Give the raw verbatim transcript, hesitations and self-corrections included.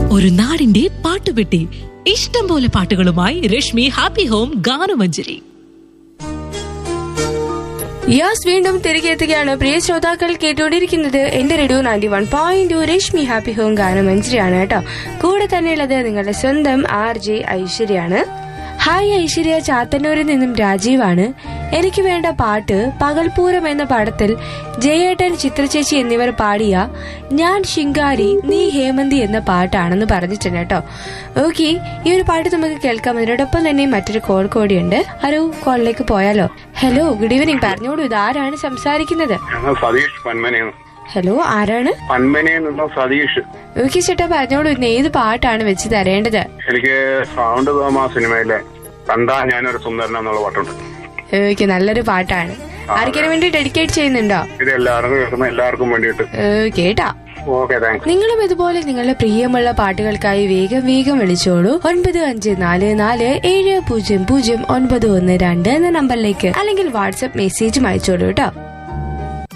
ഒരു നാടിന്റെ പാട്ടുപെട്ടി. ഇഷ്ടം പോലെ പാട്ടുകളുമായി രശ്മി ഹാപ്പി ഹോം ഗാനമഞ്ജരി. യാസ് വീണ്ടും തിരികെ എത്തുകയാണ്. പ്രിയ ശ്രോതാക്കൾ കേട്ടുകൊണ്ടിരിക്കുന്നത് എന്റെ radio ninety one point two Rashmi happy home ഗാനമഞ്ജരിയാണ് കേട്ടോ. കൂടെ തന്നെയുള്ളത് നിങ്ങളുടെ സ്വന്തം ആർ ജെ ഐശ്വര്യാണ്. ഹായ് ഐശ്വര്യ, ചാത്തന്നൂരിൽ നിന്നും രാജീവാണ്. എനിക്ക് വേണ്ട പാട്ട് പകൽപൂരം എന്ന പടത്തിൽ ജയേട്ടൻ, ചിത്രചേച്ചി എന്നിവർ പാടിയ ഞാൻ ശിങ്കാരി നീ ഹേമന്തി എന്ന പാട്ടാണെന്ന് പറഞ്ഞിട്ടുണ്ട് കേട്ടോ. ഓക്കെ, ഈ ഒരു പാട്ട് നമുക്ക് കേൾക്കാം. അതിനോടൊപ്പം തന്നെ മറ്റൊരു കോൾ കൂടിയുണ്ട്. ഹലോ, കോളിലേക്ക് പോയാലോ? Hello, good evening. പറഞ്ഞോളൂ, ഇത് ആരാണ് സംസാരിക്കുന്നത്? ഹലോ, ആരാണ്? സതീഷ്. ഓക്കെ ചേട്ടാ, പറഞ്ഞോളൂ, ഇന്ന് ഏത് പാട്ടാണ് വെച്ച് തരേണ്ടത്? എനിക്ക് സൗണ്ട് തോമാ സിനിമയിലെ കണ്ടാ ഞാനൊരു സുന്ദരൻ എന്നുള്ള പാട്ടുണ്ട്. ഓക്കെ, നല്ലൊരു പാട്ടാണ്. ആർക്കെങ്കിലും വേണ്ടി ഡെഡിക്കേറ്റ് ചെയ്യുന്നുണ്ടോ? ഇത് എല്ലാവർക്കും എല്ലാവർക്കും വേണ്ടിയിട്ട്. കേട്ടാ. Okay, thanks. നിങ്ങളും ഇതുപോലെ നിങ്ങളുടെ പ്രിയമുള്ള പാട്ടുകൾക്കായി വേഗം വേഗം വിളിച്ചോളൂ. ഒൻപത് അഞ്ച് നാല് നാല് ഏഴ് പൂജ്യം പൂജ്യം ഒൻപത് ഒന്ന് രണ്ട് എന്ന നമ്പറിലേക്ക്, അല്ലെങ്കിൽ വാട്സ്ആപ്പ് മെസ്സേജും അയച്ചോളൂ കേട്ടോ.